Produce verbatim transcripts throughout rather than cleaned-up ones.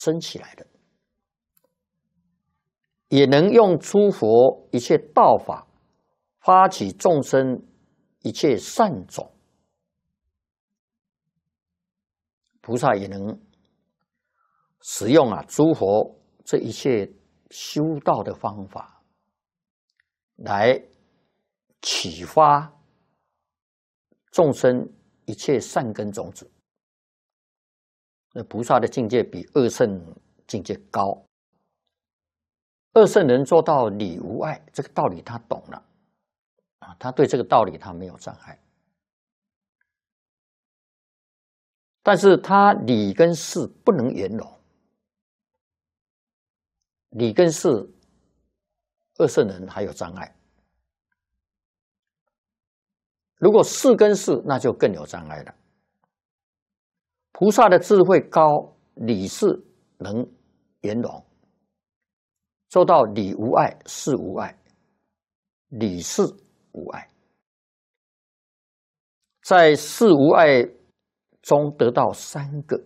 升起来的，也能用诸佛一切道法发起众生一切善种，菩萨也能使用啊诸佛这一切修道的方法来启发众生一切善根种子。那菩萨的境界比二圣境界高。二圣人做到理无碍，这个道理他懂了啊，他对这个道理他没有障碍。但是他理跟事不能圆融，理跟事二圣人还有障碍。如果事跟事，那就更有障碍了。菩萨的智慧高，理事能圆融，做到理无碍，事无碍，理事无碍，在事无碍中得到三个：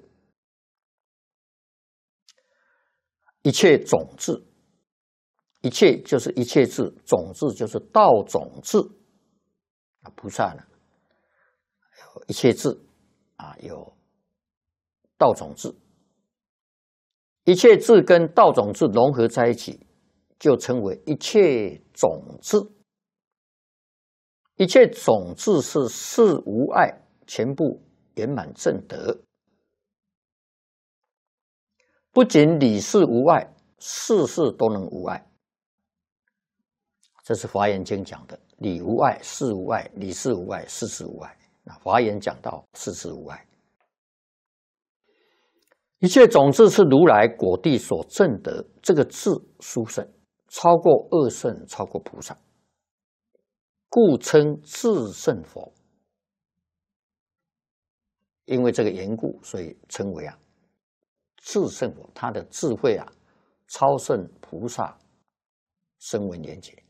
一切种智，一切就是一切智，种智就是道种智。菩萨呢，有一切智啊，有道种智，一切智跟道种智融合在一起，就称为一切种智。一切种智是事无碍，全部圆满正德。不仅理事无碍，事事都能无碍。这是《华严经》讲的，理无碍，事无碍，理事无碍，事事无碍。那《华严》讲到事事无碍。一切种智是如来果地所证得，这个智殊胜，超过二圣，超过菩萨，故称智胜佛。因为这个缘故，所以称为啊智胜佛。他的智慧啊，超胜菩萨声闻缘觉。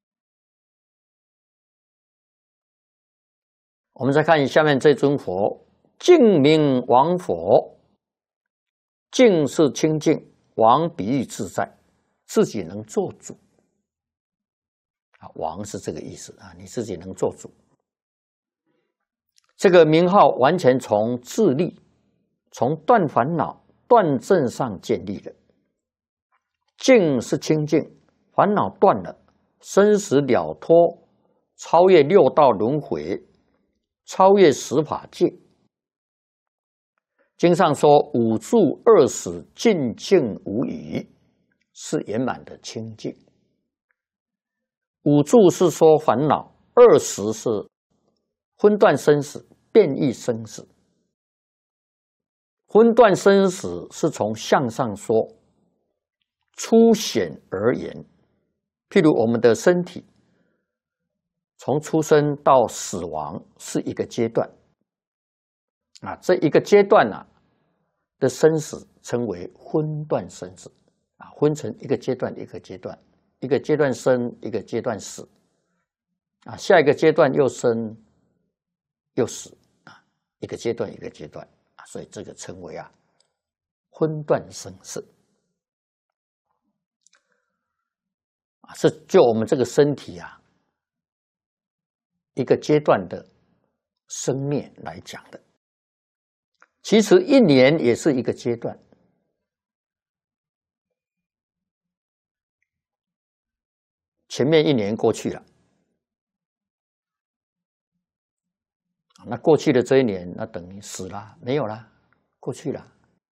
我们再看下面这尊佛，净名王佛。净是清净，王比喻自在，自己能做主。啊，王是这个意思啊，你自己能做主。这个名号完全从自利、从断烦恼、断正上建立的。净是清净，烦恼断了，生死了脱，超越六道轮回，超越十法界。经上说五住二死尽净无余，是圆满的清净。五住是说烦恼，二死是分断生死，变异生死。分断生死是从相上说，粗显而言。譬如我们的身体，从出生到死亡是一个阶段。啊，这一个阶段啊的生死称为分断生死，啊，分成一个阶段一个阶段，一个阶段生，一个阶段死，啊，下一个阶段又生又死，啊，一个阶段一个阶段，啊，所以这个称为啊分断生死，啊，是就我们这个身体啊一个阶段的生灭来讲的。其实一年也是一个阶段，前面一年过去了，那过去的这一年，那等于死了，没有了，过去了。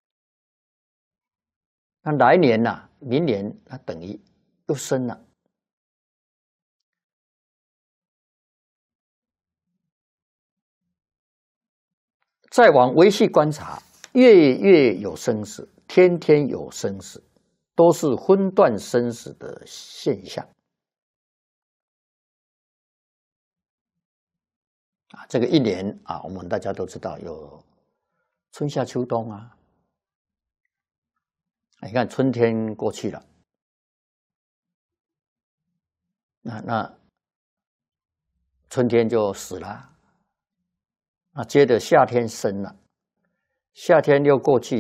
那来年呐，明年那等于又生了。再往维系观察，月月有生死，天天有生死，都是分断生死的现象。啊，这个一年啊，我们大家都知道有春夏秋冬啊。你看春天过去了，那那春天就死了。啊，接着夏天生了，夏天又过去，